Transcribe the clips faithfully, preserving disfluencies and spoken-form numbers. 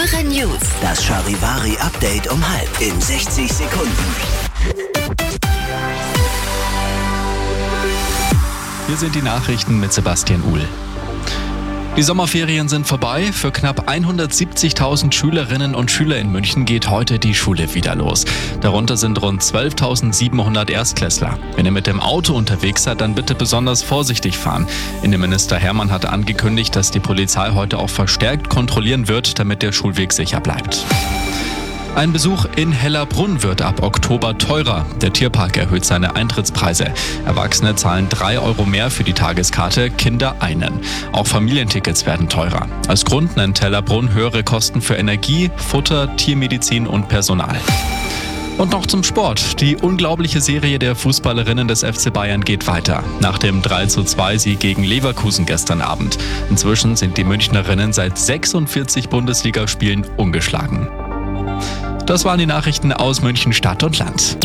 Eure News. Das Charivari-Update um halb in sechzig Sekunden. Hier sind die Nachrichten mit Sebastian Uhl. Die Sommerferien sind vorbei. Für knapp hundertsiebzigtausend Schülerinnen und Schüler in München geht heute die Schule wieder los. Darunter sind rund zwölftausendsiebenhundert Erstklässler. Wenn ihr mit dem Auto unterwegs seid, dann bitte besonders vorsichtig fahren. Innenminister Hermann hat angekündigt, dass die Polizei heute auch verstärkt kontrollieren wird, damit der Schulweg sicher bleibt. Ein Besuch in Hellerbrunn wird ab Oktober teurer. Der Tierpark erhöht seine Eintrittspreise. Erwachsene zahlen drei Euro mehr für die Tageskarte, Kinder einen. Auch Familientickets werden teurer. Als Grund nennt Hellerbrunn höhere Kosten für Energie, Futter, Tiermedizin und Personal. Und noch zum Sport. Die unglaubliche Serie der Fußballerinnen des F C Bayern geht weiter. Nach dem drei zu zwei Sieg gegen Leverkusen gestern Abend. Inzwischen sind die Münchnerinnen seit sechsundvierzig Bundesligaspielen ungeschlagen. Das waren die Nachrichten aus München, Stadt und Land.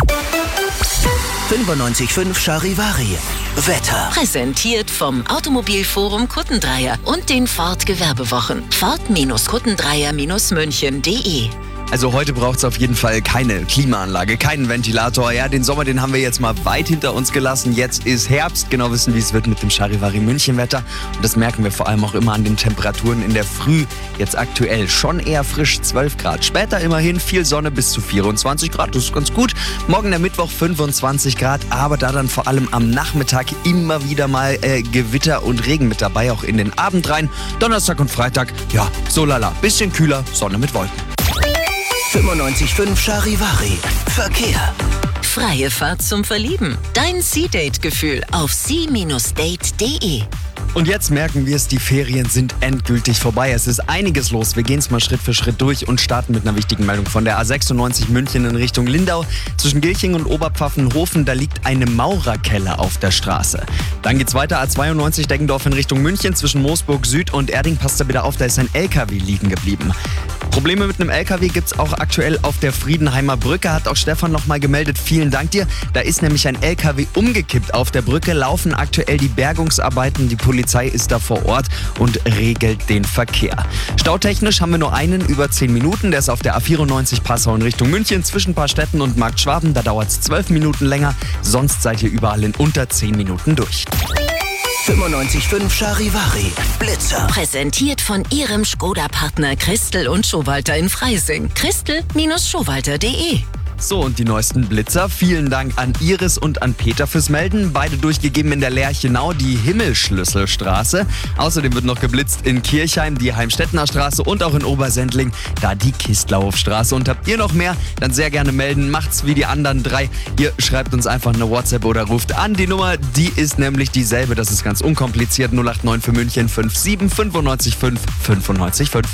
fünfundneunzig Komma fünf Charivari. Wetter. Präsentiert vom Automobilforum Kuttendreier und den Ford Gewerbewochen. Ford Kuttendreier München punkt de. Also heute braucht es auf jeden Fall keine Klimaanlage, keinen Ventilator. Ja, den Sommer, den haben wir jetzt mal weit hinter uns gelassen. Jetzt ist Herbst, genau wissen, wie es wird mit dem Charivari München Wetter. Und das merken wir vor allem auch immer an den Temperaturen in der Früh. Jetzt aktuell schon eher frisch, zwölf Grad. Später immerhin viel Sonne bis zu vierundzwanzig Grad, das ist ganz gut. Morgen der Mittwoch fünfundzwanzig Grad, aber da dann vor allem am Nachmittag immer wieder mal äh, Gewitter und Regen mit dabei, auch in den Abend rein. Donnerstag und Freitag, ja, so lala, bisschen kühler, Sonne mit Wolken. fünfundneunzig Komma fünf Charivari. Verkehr. Freie Fahrt zum Verlieben. Dein Sea-Date-Gefühl auf sea Date punkt de. Und jetzt merken wir es, die Ferien sind endgültig vorbei. Es ist einiges los. Wir gehen es mal Schritt für Schritt durch und starten mit einer wichtigen Meldung von der A sechsundneunzig München in Richtung Lindau. Zwischen Gilching und Oberpfaffenhofen, da liegt eine Maurerkelle auf der Straße. Dann geht's weiter, A zweiundneunzig Deggendorf in Richtung München. Zwischen Moosburg Süd und Erding, passt da bitte auf, da ist ein L K W liegen geblieben. Probleme mit einem L K W gibt's auch aktuell auf der Friedenheimer Brücke, hat auch Stefan nochmal gemeldet. Vielen Dank dir. Da ist nämlich ein L K W umgekippt auf der Brücke, laufen aktuell die Bergungsarbeiten. Die Polizei ist da vor Ort und regelt den Verkehr. Stautechnisch haben wir nur einen über zehn Minuten. Der ist auf der A vierundneunzig Passau in Richtung München zwischen Paarstetten und Markt Schwaben. Da dauert es zwölf Minuten länger. Sonst seid ihr überall in unter zehn Minuten durch. fünfundneunzig Komma fünf Charivari. Blitzer. Präsentiert von ihrem Skoda-Partner Christel und Schowalter in Freising. Christel Schowalter punkt de. So, und die neuesten Blitzer. Vielen Dank an Iris und an Peter fürs Melden. Beide durchgegeben in der Lerchenau, die Himmelschlüsselstraße. Außerdem wird noch geblitzt in Kirchheim, die Heimstettener Straße und auch in Obersendling, da die Kistlauhofstraße. Und habt ihr noch mehr, dann sehr gerne melden. Macht's wie die anderen drei. Ihr schreibt uns einfach eine WhatsApp oder ruft an. Die Nummer, die ist nämlich dieselbe. Das ist ganz unkompliziert. null acht neun für München fünf sieben fünfundneunzig fünf fünfundneunzig fünf.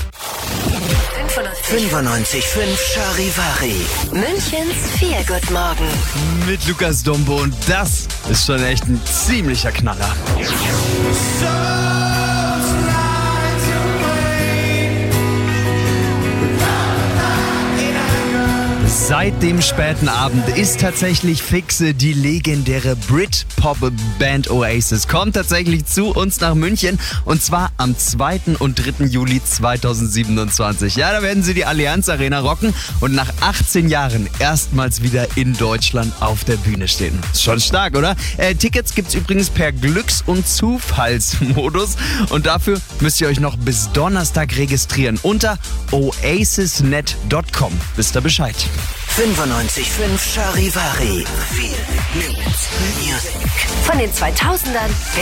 fünfundneunzig Komma fünf Charivari. Münchens Feelgood-Morgen. Mit Lukas Dombo, und das ist schon echt ein ziemlicher Knaller. Seit dem späten Abend ist tatsächlich fixe, die legendäre Brit-Pop-Band Oasis kommt tatsächlich zu uns nach München, und zwar am zweiten und dritten Juli zweitausendsiebenundzwanzig. Ja, da werden sie die Allianz Arena rocken und nach achtzehn Jahren erstmals wieder in Deutschland auf der Bühne stehen. Ist schon stark, oder? Äh, Tickets gibt's übrigens per Glücks- und Zufallsmodus, und dafür müsst ihr euch noch bis Donnerstag registrieren unter oasis punkt net punkt com. Wisst ihr Bescheid? fünfundneunzig Komma fünf Charivari. Viel Music. Von den zweitausendern